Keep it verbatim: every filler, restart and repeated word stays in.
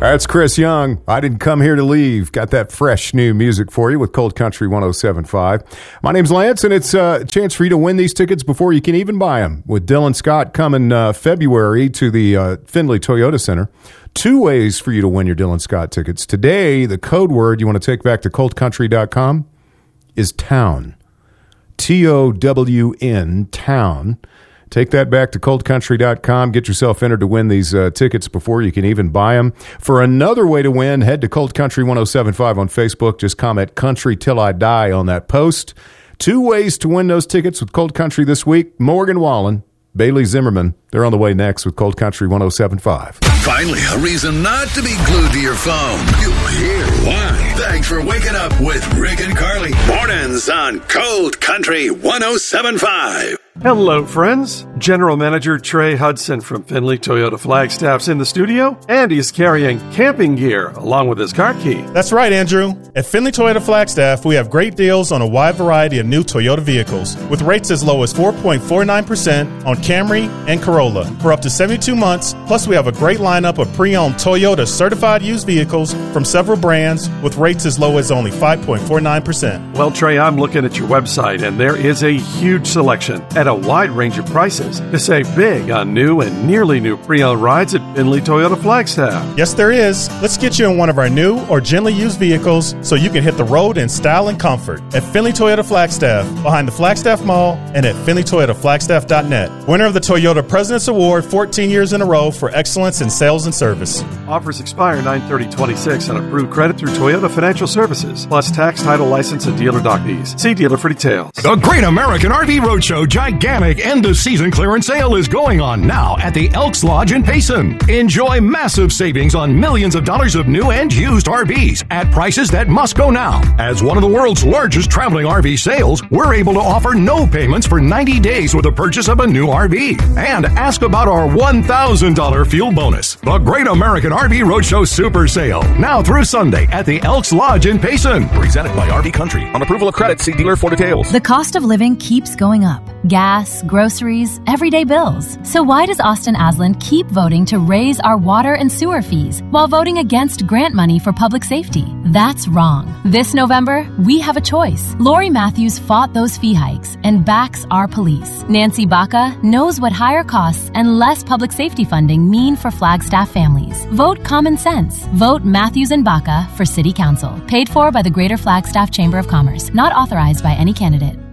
That's Chris Young. I didn't come here to leave. Got that fresh new music for you with Cold Country one oh seven point five. My name's Lance, and it's a chance for you to win these tickets before you can even buy them. With Dylan Scott coming uh, February to the uh, Findlay Toyota Center. Two ways for you to win your Dylan Scott tickets. Today, the code word you want to take back to cold country dot com is town. T O W N, town. Take that back to cold country dot com. Get yourself entered to win these uh, tickets before you can even buy them. For another way to win, head to Cold Country one oh seven point five on Facebook. Just comment Country Till I Die on that post. Two ways to win those tickets with Cold Country this week. Morgan Wallen, Bailey Zimmerman. They're on the way next with Cold Country one oh seven point five. Finally, a reason not to be glued to your phone. You hear why. Thanks for waking up with Rick and Carly. Mornings on Cold Country one oh seven point five. Hello, friends. General Manager Trey Hudson from Findlay Toyota Flagstaff's in the studio, and he's carrying camping gear along with his car key. That's right, Andrew. At Findlay Toyota Flagstaff, we have great deals on a wide variety of new Toyota vehicles, with rates as low as four point four nine percent on Camry and Corolla for up to seventy-two months. Plus, we have a great lineup of pre-owned Toyota certified used vehicles from several brands with rates as low as only five point four nine percent. Well, Trey, I'm looking at your website, and there is a huge selection at a wide range of prices to save big on new and nearly new pre-owned rides at Findlay Toyota Flagstaff. Yes, there is. Let's get you in one of our new or gently used vehicles so you can hit the road in style and comfort. At Findlay Toyota Flagstaff, behind the Flagstaff Mall, and at Findlay Toyota Flagstaff dot net. Winner of the Toyota President's Award fourteen years in a row for excellence in sales and service. Offers expire nine thirty twenty-six on approved credit through Toyota Financial Services, plus tax, title, license, and dealer doc fees. See dealer for details. The Great American R V Roadshow Gigantic End-of-Season Clearance Sale is going on now at the Elks Lodge in Payson. Enjoy massive savings on millions of dollars of new and used R Vs at prices that must go now. As one of the world's largest traveling R V sales, we're able to offer no payments for ninety days with the purchase of a new R V. And ask about our one thousand dollars fuel bonus. The Great American R V Roadshow Super Sale, now through Sunday at the Elks Lodge in Payson. Presented by R V Country. On approval of credit, see dealer for details. The cost of living keeps going up. Gas, groceries, everyday bills. So why does Austin Aslan keep voting to raise our water and sewer fees while voting against grant money for public safety? That's wrong. This November, we have a choice. Lori Matthews fought those fee hikes and backs our police. Nancy Baca knows what higher costs and less public safety funding mean for Flagstaff families. Vote common sense. Vote Matthews and Baca for City Council. Paid for by the Greater Flagstaff Chamber of Commerce. Not authorized by any candidate.